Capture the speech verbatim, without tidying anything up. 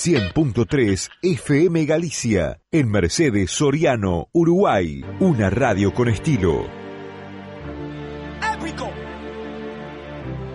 cien punto tres F M Galicia, en Mercedes, Soriano, Uruguay. Una radio con estilo.